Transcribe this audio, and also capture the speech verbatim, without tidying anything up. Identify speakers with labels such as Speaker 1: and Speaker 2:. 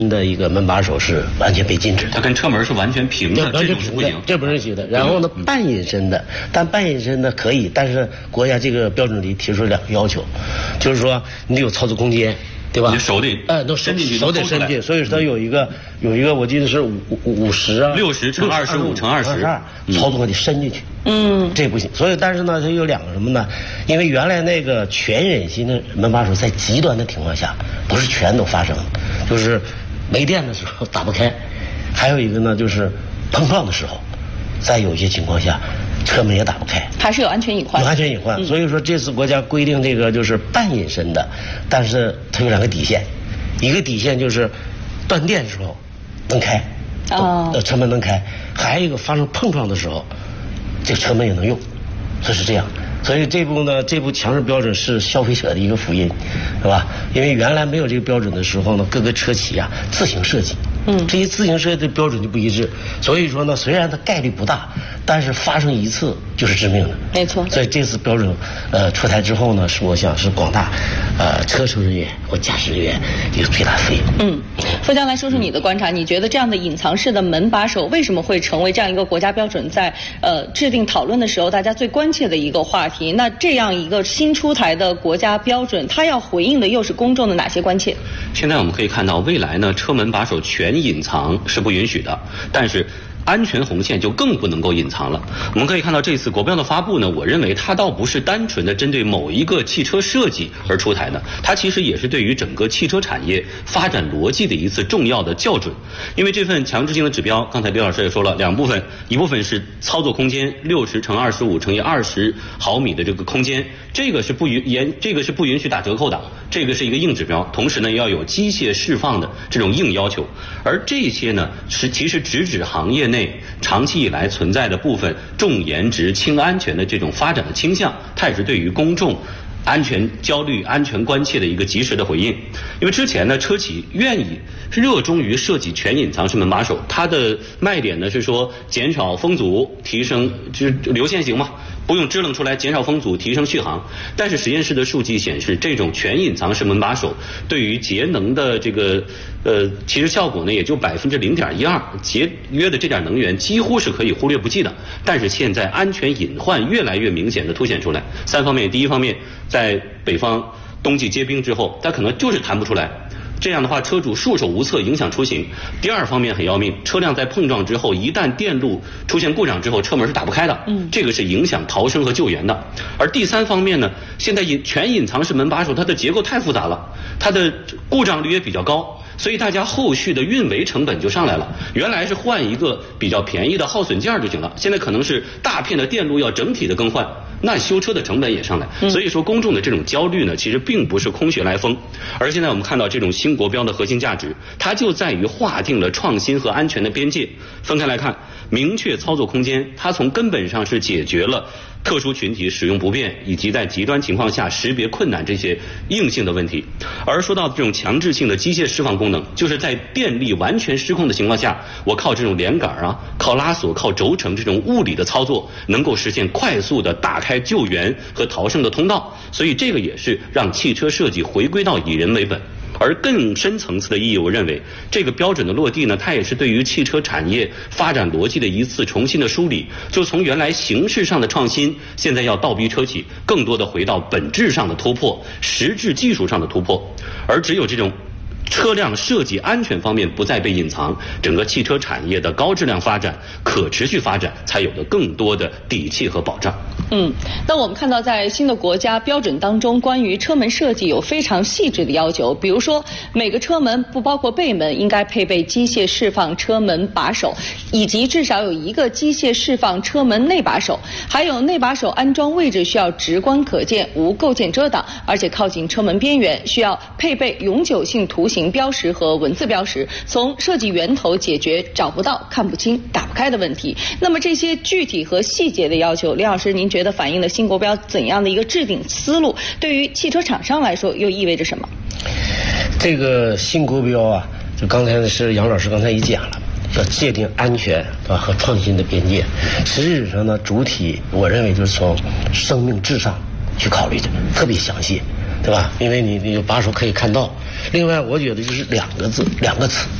Speaker 1: 的一个门把手是完全被禁止的，
Speaker 2: 它跟车门是完全平的，
Speaker 1: 完全平的，这不允许的。然后呢，半隐身的，但半隐身的可以，但是国家这个标准里提出了两个要求，就是说你得有操作空间，对吧？
Speaker 2: 你手得
Speaker 1: 哎，都伸进去，手得伸进，所以说它有一个有一个，我记得是五五十啊，
Speaker 2: 六十乘二十五乘二十，
Speaker 1: 操作得伸进去，嗯，这不行。所以但是呢，它有两个什么呢？因为原来那个全忍心的门把手，在极端的情况下，不是全都发生，就是没电的时候打不开，还有一个呢就是碰撞的时候，在有些情况下车门也打不开，
Speaker 3: 还是有安全隐患。
Speaker 1: 有安全隐患，嗯、所以说这次国家规定这个就是半隐身的，但是它有两个底线，一个底线就是断电的时候能开，哦，车门能开，还有一个发生碰撞的时候，这个车门也能用，这是这样。所以这部呢，这部强制标准是消费者的一个福音，是吧？因为原来没有这个标准的时候呢，各个车企啊自行设计，嗯，这些自行设计的标准就不一致，所以说呢，虽然它概率不大，但是发生一次就是致命的。
Speaker 3: 没错。
Speaker 1: 所以这次标准呃出台之后呢，是我想是广大呃车乘人员或驾驶人员一个最大福音。
Speaker 3: 嗯，富江来说说你的观察，你觉得这样的隐藏式的门把手为什么会成为这样一个国家标准在呃制定讨论的时候大家最关切的一个话题？那这样一个新出台的国家标准，它要回应的又是公众的哪些关切？
Speaker 2: 现在我们可以看到，未来呢，车门把手全隐藏是不允许的，但是安全红线就更不能够隐藏了。我们可以看到这次国标的发布呢，我认为它倒不是单纯的针对某一个汽车设计而出台的，它其实也是对于整个汽车产业发展逻辑的一次重要的校准。因为这份强制性的指标，刚才刘老师也说了，两部分，一部分是操作空间六十乘二十五乘以二十毫米的这个空间，这个是不允严，这个是不允许打折扣的，这个是一个硬指标，同时呢要有机械释放的这种硬要求，而这些呢是其实直指行业内长期以来存在的部分重颜值轻安全的这种发展的倾向，它也是对于公众安全焦虑、安全关切的一个及时的回应。因为之前呢，车企愿意热衷于设计全隐藏式门把手，它的卖点呢是说减少风阻，提升就是流线型嘛，不用支棱出来，减少风阻，提升续航。但是实验室的数据显示，这种全隐藏式门把手对于节能的这个呃，其实效果呢也就百分之零点一二，节约的这点能源几乎是可以忽略不计的。但是现在安全隐患越来越明显的凸显出来，三方面，第一方面，在北方冬季结冰之后，它可能就是弹不出来。这样的话，车主束手无策，影响出行。第二方面很要命，车辆在碰撞之后，一旦电路出现故障之后，车门是打不开的，嗯，这个是影响逃生和救援的。而第三方面呢，现在隐全隐藏式门把手，它的结构太复杂了，它的故障率也比较高。所以大家后续的运维成本就上来了，原来是换一个比较便宜的耗损件就行了，现在可能是大片的电路要整体的更换，那修车的成本也上来。所以说公众的这种焦虑呢，其实并不是空穴来风。而现在我们看到这种新国标的核心价值，它就在于划定了创新和安全的边界。分开来看，明确操作空间，它从根本上是解决了特殊群体使用不便以及在极端情况下识别困难这些硬性的问题。而说到这种强制性的机械释放功能，就是在电力完全失控的情况下，我靠这种连杆啊，靠拉锁，靠轴承这种物理的操作，能够实现快速的打开救援和逃生的通道。所以这个也是让汽车设计回归到以人为本。而更深层次的意义，我认为这个标准的落地呢，它也是对于汽车产业发展逻辑的一次重新的梳理。就从原来形式上的创新，现在要倒逼车企更多的回到本质上的突破，实质技术上的突破。而只有这种车辆设计安全方面不再被隐藏，整个汽车产业的高质量发展、可持续发展才有了更多的底气和保障。
Speaker 3: 嗯，那我们看到在新的国家标准当中，关于车门设计有非常细致的要求，比如说每个车门不包括背门应该配备机械释放车门把手，以及至少有一个机械释放车门内把手，还有内把手安装位置需要直观可见，无构件遮挡，而且靠近车门边缘，需要配备永久性图形标识和文字标识，从设计源头解决找不到、看不清、打不开的问题。那么这些具体和细节的要求，李老师您觉得反映了新国标怎样的一个制定思路？对于汽车厂商来说又意味着什么？
Speaker 1: 这个新国标啊，就刚才是杨老师刚才也讲了，要界定安全啊和创新的边界。实质上呢，主体我认为就是从生命至上去考虑的，特别详细，对吧？因为你你把手可以看到， 另外，我觉得就是两个字，两个词，